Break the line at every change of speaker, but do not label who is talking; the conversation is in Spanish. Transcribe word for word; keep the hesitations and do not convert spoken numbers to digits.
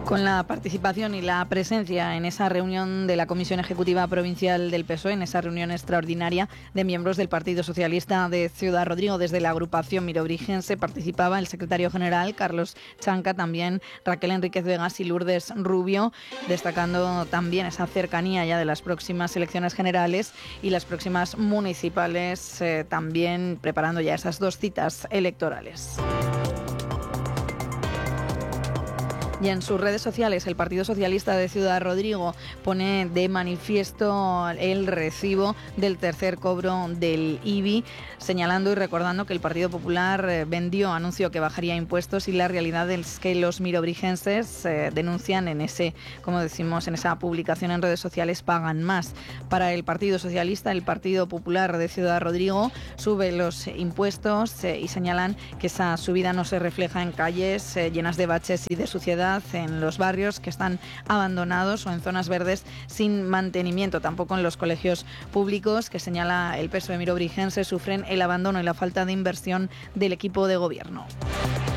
Con la participación y la presencia en esa reunión de la Comisión Ejecutiva Provincial del P S O E, en esa reunión extraordinaria de miembros del Partido Socialista de Ciudad Rodrigo, desde la agrupación mirobrigense participaba el secretario general Carlos Chanca, también Raquel Enríquez Vegas y Lourdes Rubio, destacando también esa cercanía ya de las próximas elecciones generales y las próximas municipales, eh, también preparando ya esas dos citas electorales. Y en sus redes sociales, el Partido Socialista de Ciudad Rodrigo pone de manifiesto el recibo del tercer cobro del I B I, señalando y recordando que el Partido Popular vendió, anunció que bajaría impuestos, y la realidad es que los mirobrigenses eh, denuncian en ese, como decimos, en esa publicación en redes sociales, pagan más. Para el Partido Socialista, el Partido Popular de Ciudad Rodrigo sube los impuestos eh, y señalan que esa subida no se refleja en calles eh, llenas de baches y de suciedad, en los barrios que están abandonados o en zonas verdes sin mantenimiento. Tampoco en los colegios públicos, que señala el P S O E mirobrigense, sufren el abandono y la falta de inversión del equipo de gobierno.